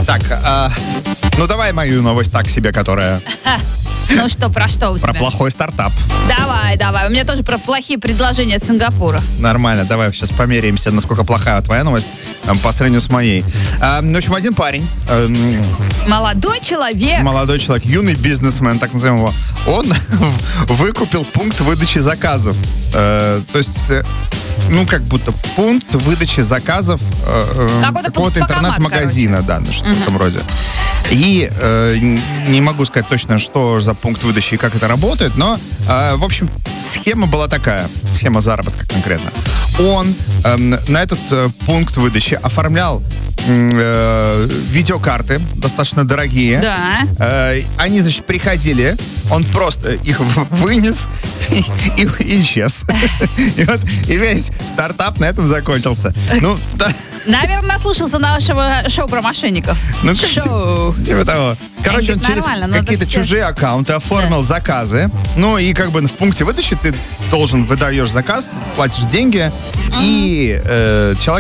Так, ну давай мою новость так себе, которая... Ну что, про что у тебя? Про плохой стартап. Давай. У меня тоже про плохие предложения от Сингапура. Нормально, давай сейчас померяемся, насколько плохая твоя новость по сравнению с моей. В общем, один парень. Молодой человек, юный бизнесмен, так назовем его, он выкупил пункт выдачи заказов. То есть... как будто пункт выдачи заказов какого-то интернет-магазина, да, что-то в этом роде. И не могу сказать точно, что за пункт выдачи и как это работает, но, в общем, схема была такая, схема заработка конкретно. Он на этот пункт выдачи оформлял видеокарты, достаточно дорогие. Да. Они, значит, приходили, он просто их вынес и исчез. И весь стартап на этом закончился. Наверное, наслушался нашего шоу про мошенников. Шоу. Типа того. Короче, он через какие-то чужие аккаунты оформил заказы. И в пункте выдачи ты выдаешь заказ, платишь деньги, и человек